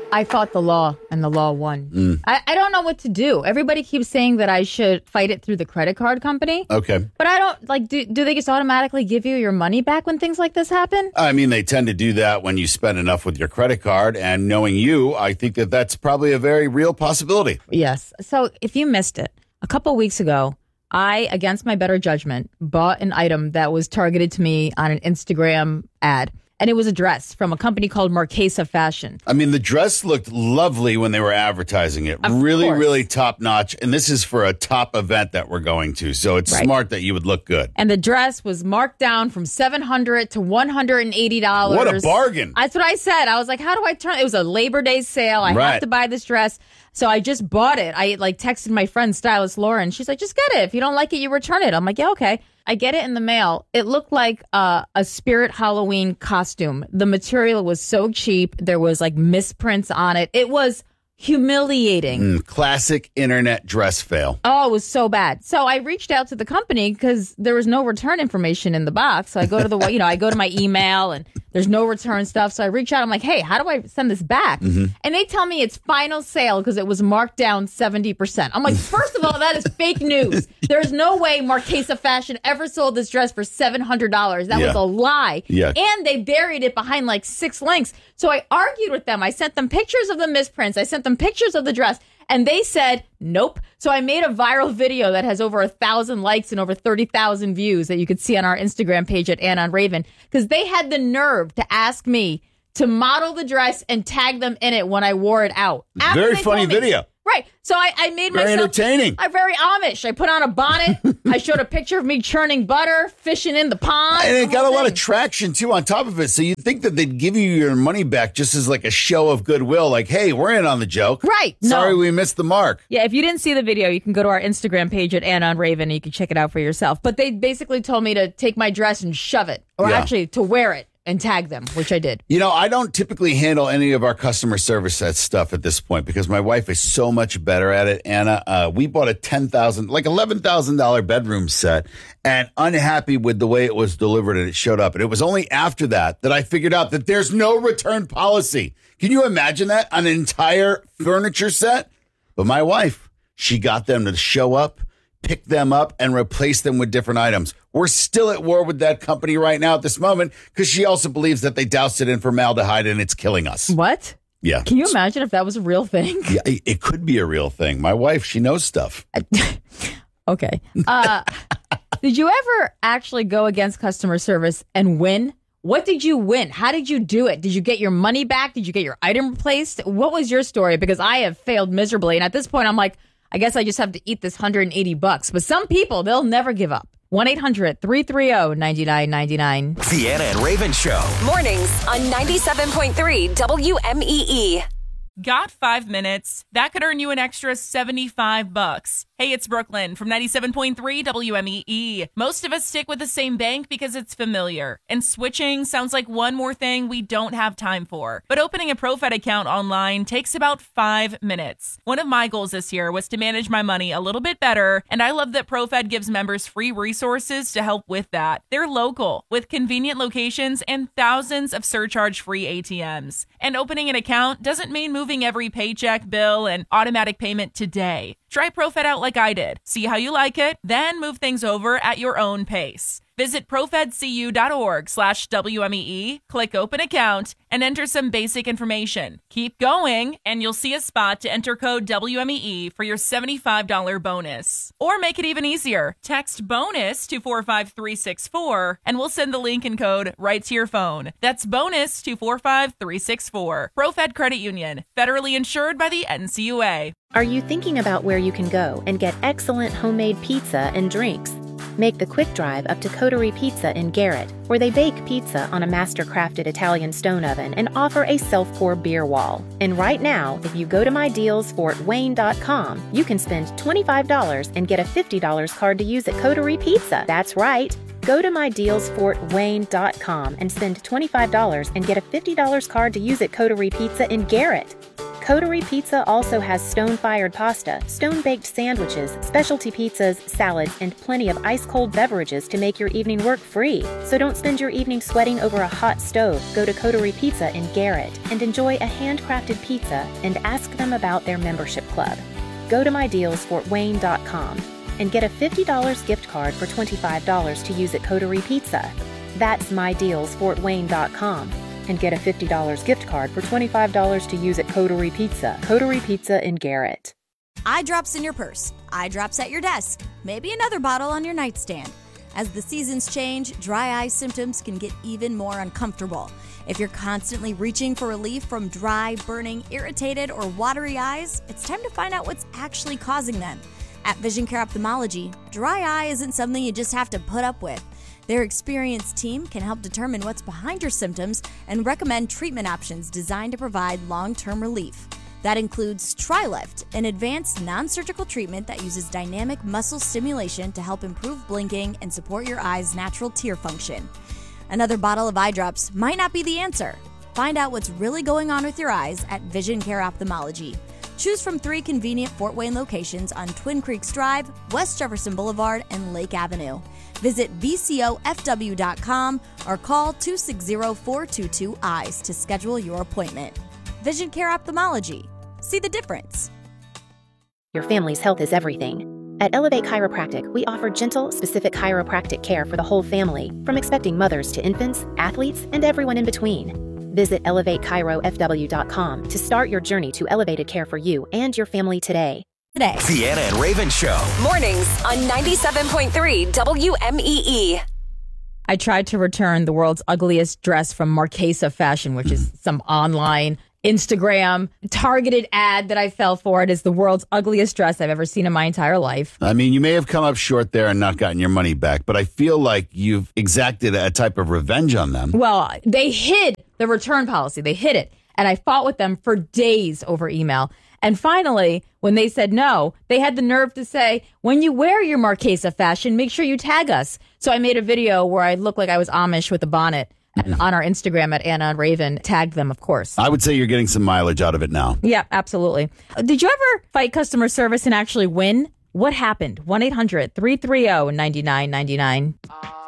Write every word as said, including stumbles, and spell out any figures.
I fought the law, and the law won. Mm. I, I don't know what to do. Everybody keeps saying that I should fight it through the credit card company. Okay. But I don't, like, do, do they just automatically give you your money back when things like this happen? I mean, they tend to do that when you spend enough with your credit card. And knowing you, I think that that's probably a very real possibility. Yes. So if you missed it, a couple weeks ago, I, against my better judgment, bought an item that was targeted to me on an Instagram ad. And it was a dress from a company called Marquesa Fashion. I mean, the dress looked lovely when they were advertising it. Of really, course. really top notch. And this is for a top event that we're going to. So it's Right. smart that you would look good. And the dress was marked down from seven hundred dollars to one hundred eighty dollars. What a bargain. That's what I said. I was like, how do I turn? It was a Labor Day sale. I Right. have to buy this dress. So I just bought it. I like texted my friend, stylist Lauren. She's like, just get it. If you don't like it, you return it. I'm like, yeah, okay. I get it in the mail. It looked like uh, a Spirit Halloween costume. The material was so cheap. There was like misprints on it. It was humiliating. Mm, classic internet dress fail. Oh, it was so bad. So I reached out to the company because there was no return information in the box. So I go to the, you know, I go to my email and there's no return stuff. So I reach out. I'm like, hey, how do I send this back? Mm-hmm. And they tell me it's final sale because it was marked down seventy percent. I'm like, first of all, that is fake news. There's no way Marquesa Fashion ever sold this dress for seven hundred dollars. That Yeah. was a lie. Yeah. And they buried it behind like six links. So I argued with them. I sent them pictures of the misprints. I sent them pictures of the dress. And they said, nope. So I made a viral video that has over a thousand likes and over thirty thousand views that you could see on our Instagram page at Ann on Raven. Because they had the nerve to ask me to model the dress and tag them in it when I wore it out. After Very they funny told me- video. Right. So I, I made Very myself... entertaining. I'm very Amish. I put on a bonnet. I showed a picture of me churning butter, fishing in the pond. And it the got a whole lot of thing. traction, too, on top of it. So you'd think that they'd give you your money back just as like a show of goodwill. Like, hey, we're in on the joke. Right. Sorry No. we missed the mark. Yeah, if you didn't see the video, you can go to our Instagram page at Ann on Raven and you can check it out for yourself. But they basically told me to take my dress and shove it, or Yeah. actually to wear it and tag them, which I did. You know, I don't typically handle any of our customer service set stuff at this point because my wife is so much better at it. Anna, uh, we bought a ten thousand dollars, like eleven thousand dollars bedroom set and unhappy with the way it was delivered and it showed up. And it was only after that that I figured out that there's no return policy. Can you imagine that? An entire furniture set? But my wife, she got them to show up, pick them up, and replace them with different items. We're still at war with that company right now at this moment because she also believes that they doused it in formaldehyde and it's killing us. What? Yeah. Can you imagine if that was a real thing? Yeah, it it could be a real thing. My wife, she knows stuff. Okay. Uh, did you ever actually go against customer service and win? What did you win? How did you do it? Did you get your money back? Did you get your item replaced? What was your story? Because I have failed miserably. And at this point, I'm like, I guess I just have to eat this one hundred eighty bucks. But some people, they'll never give up. one eight hundred three three zero nine nine nine nine. The Anna and Raven Show. Mornings on ninety-seven point three W M E E. Got five minutes? That could earn you an extra seventy-five bucks. Hey, it's Brooklyn from ninety-seven point three W M E E. Most of us stick with the same bank because it's familiar. And switching sounds like one more thing we don't have time for. But opening a ProFed account online takes about five minutes. One of my goals this year was to manage my money a little bit better, and I love that ProFed gives members free resources to help with that. They're local, with convenient locations and thousands of surcharge-free A T Ms. And opening an account doesn't mean moving every paycheck, bill, and automatic payment today. Try ProFed out like I did. See how you like it, then move things over at your own pace. Visit profedcu.org slash WMEE, click open account, and enter some basic information. Keep going, and you'll see a spot to enter code W M E E for your seventy-five dollars bonus. Or make it even easier. Text BONUS to four five three six four, and we'll send the link and code right to your phone. That's BONUS to four five three six four. ProFed Credit Union, federally insured by the N C U A. Are you thinking about where you can go and get excellent homemade pizza and drinks? Make the quick drive up to Coterie Pizza in Garrett, where they bake pizza on a master-crafted Italian stone oven and offer a self-pour beer wall. And right now, if you go to my deals fort wayne dot com, you can spend twenty-five dollars and get a fifty dollars card to use at Coterie Pizza. That's right. Go to my deals fort wayne dot com and spend twenty-five dollars and get a fifty dollars card to use at Coterie Pizza in Garrett. Coterie Pizza also has stone-fired pasta, stone-baked sandwiches, specialty pizzas, salads, and plenty of ice-cold beverages to make your evening work free. So don't spend your evening sweating over a hot stove. Go to Coterie Pizza in Garrett and enjoy a handcrafted pizza and ask them about their membership club. Go to my deals fort wayne dot com and get a fifty dollars gift card for twenty-five dollars to use at Coterie Pizza. That's my deals fort wayne dot com. And get a fifty dollars gift card for twenty-five dollars to use at Coterie Pizza. Coterie Pizza in Garrett. Eye drops in your purse, eye drops at your desk, maybe another bottle on your nightstand. As the seasons change, dry eye symptoms can get even more uncomfortable. If you're constantly reaching for relief from dry, burning, irritated, or watery eyes, it's time to find out what's actually causing them. At Vision Care Ophthalmology, dry eye isn't something you just have to put up with. Their experienced team can help determine what's behind your symptoms and recommend treatment options designed to provide long-term relief. That includes TriLift, an advanced non-surgical treatment that uses dynamic muscle stimulation to help improve blinking and support your eye's natural tear function. Another bottle of eye drops might not be the answer. Find out what's really going on with your eyes at Vision Care Ophthalmology. Choose from three convenient Fort Wayne locations on Twin Creeks Drive, West Jefferson Boulevard, and Lake Avenue. Visit V C O F W dot com or call two six zero, four two two, eyes to schedule your appointment. Vision Care Ophthalmology. See the difference. Your family's health is everything. At Elevate Chiropractic, we offer gentle, specific chiropractic care for the whole family, from expecting mothers to infants, athletes, and everyone in between. Visit elevate chiro f w dot com to start your journey to elevated care for you and your family today. Today. The Anna and Raven Show. Mornings on ninety-seven point three W M E E. I tried to return the world's ugliest dress from Marquesa Fashion, which is some online Instagram targeted ad that I fell for. It is the world's ugliest dress I've ever seen in my entire life. I mean, you may have come up short there and not gotten your money back, but I feel like you've exacted a type of revenge on them. Well, they hid the return policy. They hid it. And I fought with them for days over email. And finally, when they said no, they had the nerve to say, when you wear your Marquesa Fashion, make sure you tag us. So I made a video where I looked like I was Amish with a bonnet. And on our Instagram at Anna and Raven, tagged them, of course. I would say you're getting some mileage out of it now. Yeah, absolutely. Did you ever fight customer service and actually win? What happened? one eight hundred, three three zero, nine nine nine nine.